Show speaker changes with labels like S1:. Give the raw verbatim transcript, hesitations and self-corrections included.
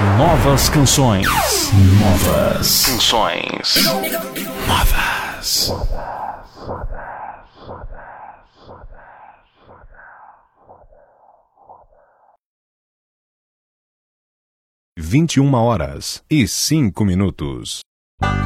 S1: Novas canções. Novas canções. Novas.
S2: Vinte e uma horas e cinco minutos.